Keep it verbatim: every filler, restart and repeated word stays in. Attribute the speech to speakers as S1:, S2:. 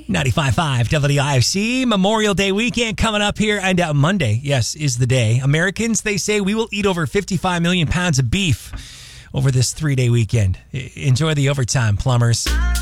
S1: ninety-five point five W I F C, Memorial Day weekend coming up here, and uh, Monday, yes, is the day. Americans, they say we will eat over fifty-five million pounds of beef over this three-day weekend. Enjoy the overtime, plumbers.